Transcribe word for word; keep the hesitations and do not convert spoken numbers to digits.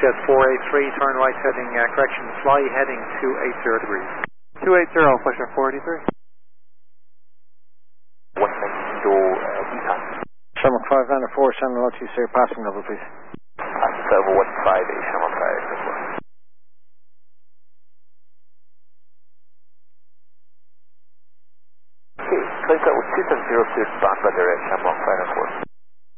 Jet four eight three, turn right heading, uh, correction, fly heading two eight zero degrees. two eight zero, flight Jet four eight three. one nine zero, uh, Wuhan. Shamrock five nine four, Channel O two, sir, passing level, please. Passing level one five eight, Shamrock five nine four. Okay, flight level two seven zero, clear to stand by direct, Shamrock five nine four.